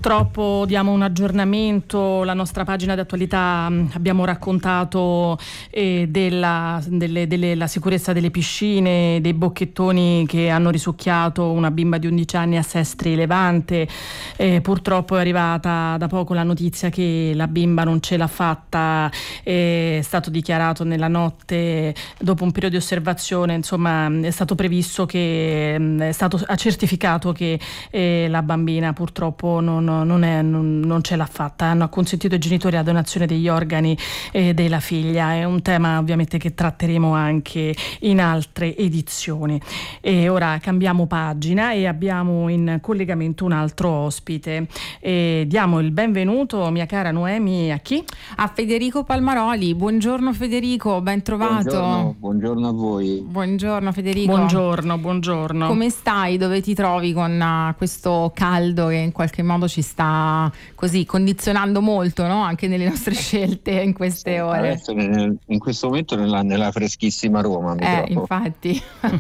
Purtroppo diamo un aggiornamento, la nostra pagina d'attualità, abbiamo raccontato della sicurezza delle piscine, dei bocchettoni che hanno risucchiato una bimba di 11 anni a Sestri Levante. Purtroppo è arrivata da poco la notizia che la bimba non ce l'ha fatta, è stato dichiarato nella notte, dopo un periodo di osservazione, insomma è stato previsto che ha certificato che la bambina purtroppo non ce l'ha fatta. Hanno acconsentito i genitori alla donazione degli organi della figlia. È un tema ovviamente che tratteremo anche in altre edizioni. E ora cambiamo pagina e abbiamo in collegamento un altro ospite. Diamo il benvenuto, mia cara Noemi, a chi? A Federico Palmaroli. Buongiorno Federico, ben trovato. Buongiorno a voi. Buongiorno Federico. Buongiorno. Come stai? Dove ti trovi con questo caldo che in qualche modo ci sta così condizionando molto, no? Anche nelle nostre scelte in queste ore. Adesso in questo momento nella freschissima Roma. Infatti.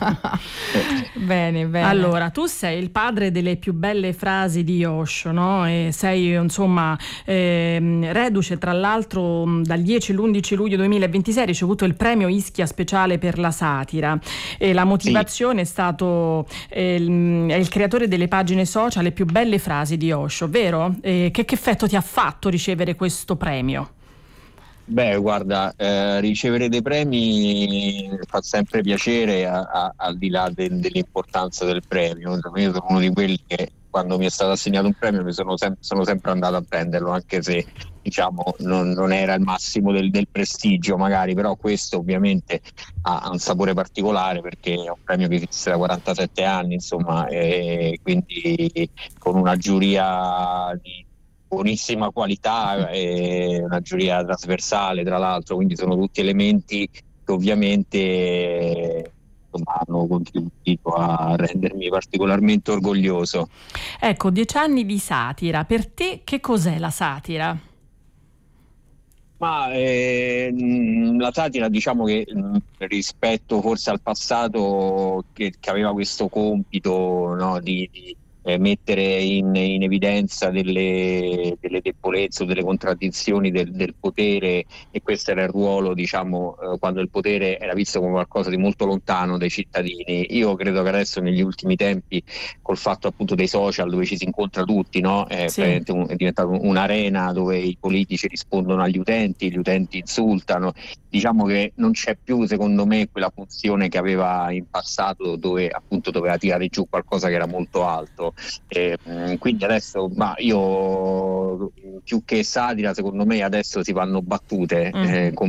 Bene. Allora, tu sei il padre delle più belle frasi di Osho, no? E sei insomma reduce tra l'altro dal 10 all'11 luglio 2026 hai ricevuto il premio Ischia speciale per la satira e la motivazione è stato è il creatore delle pagine social Le più belle frasi di Osho, vero? Che effetto ti ha fatto ricevere questo premio? Beh, guarda, ricevere dei premi fa sempre piacere al di là dell'importanza del premio. Io sono uno di quelli che quando mi è stato assegnato un premio sono sempre andato a prenderlo, anche se diciamo non era il massimo del prestigio magari, però questo ovviamente ha un sapore particolare perché è un premio che esiste da 47 anni, insomma, e quindi con una giuria di buonissima qualità e una giuria trasversale tra l'altro, quindi sono tutti elementi che ovviamente hanno contribuito a rendermi particolarmente orgoglioso. Ecco, 10 anni di satira, per te che cos'è la satira? Ma la satira, diciamo che rispetto forse al passato che aveva questo compito, no, di mettere in evidenza delle debolezze o delle contraddizioni del potere, e questo era il ruolo, diciamo, quando il potere era visto come qualcosa di molto lontano dai cittadini. Io credo che adesso negli ultimi tempi, col fatto appunto dei social dove ci si incontra tutti, no? È diventato un'arena dove i politici rispondono agli utenti, gli utenti insultano. Diciamo che non c'è più, secondo me, quella funzione che aveva in passato, dove appunto doveva tirare giù qualcosa che era molto alto. Quindi adesso, io più che satira, secondo me adesso si fanno battute